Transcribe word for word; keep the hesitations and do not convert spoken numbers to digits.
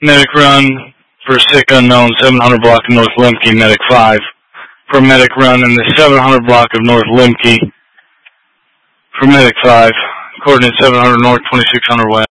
Medic run for sick unknown, seven hundred block of North Lemke, medic five. For medic run in the seven hundred block of North Lemke, for medic five, coordinate seven hundred north, twenty-six hundred west.